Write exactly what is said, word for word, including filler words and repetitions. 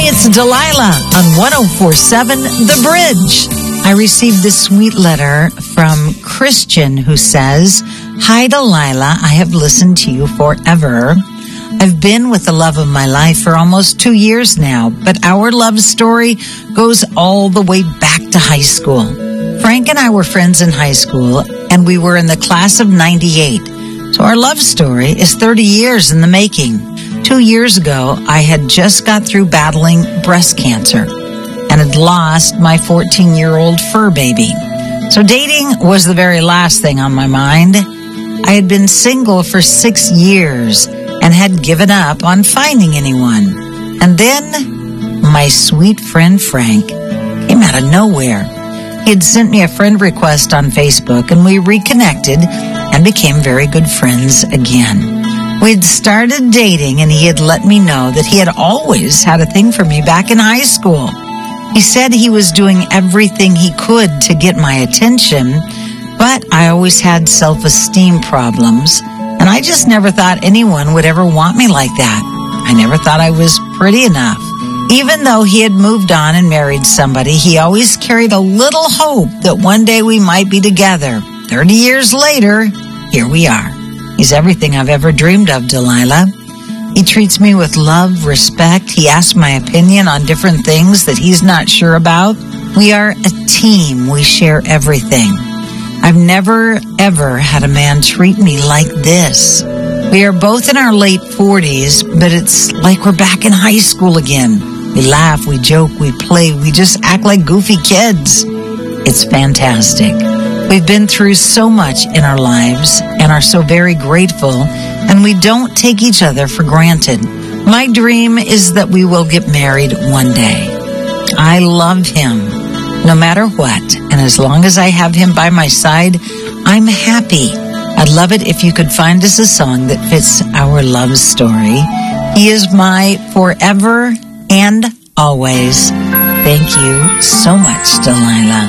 Hi, it's Delilah on one oh four point seven The Bridge. I received this sweet letter from Christian who says, Hi, Delilah. I have listened to you forever. I've been with the love of my life for almost two years now, but our love story goes all the way back to high school. Frank and I were friends in high school, and we were in the class of ninety-eight. So our love story is thirty years in the making. Two years ago, I had just got through battling breast cancer and had lost my fourteen-year-old fur baby. So dating was the very last thing on my mind. I had been single for six years and had given up on finding anyone. And then my sweet friend Frank came out of nowhere. He had sent me a friend request on Facebook, and we reconnected and became very good friends again. We'd started dating, and he had let me know that he had always had a thing for me back in high school. He said he was doing everything he could to get my attention, but I always had self-esteem problems, and I just never thought anyone would ever want me like that. I never thought I was pretty enough. Even though he had moved on and married somebody, he always carried a little hope that one day we might be together. Thirty years later, here we are. He's everything I've ever dreamed of, Delilah. He treats me with love, respect. He asks my opinion on different things that he's not sure about. We are a team. We share everything. I've never, ever had a man treat me like this. We are both in our late forties, but it's like we're back in high school again. We laugh, we joke, we play, we just act like goofy kids. It's fantastic. We've been through so much in our lives and are so very grateful, and we don't take each other for granted. My dream is that we will get married one day. I love him no matter what, and as long as I have him by my side, I'm happy. I'd love it if you could find us a song that fits our love story. He is my forever and always. Thank you so much, Delilah.